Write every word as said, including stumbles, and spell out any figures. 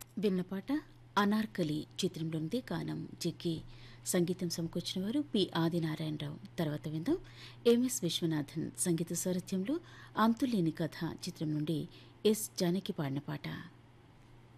విన్నపాట అనార్కలి చిత్రంలోనిది గానం జిక్కి సంగీతం సమకూర్చిన వారు పి ఆదినారాయణరావు. తర్వాత విందాం ఎంఎస్ విశ్వనాథన్ సంగీత సారథ్యంలో అంతులేని కథ చిత్రం నుండి ఎస్ జానకి పాడిన పాట.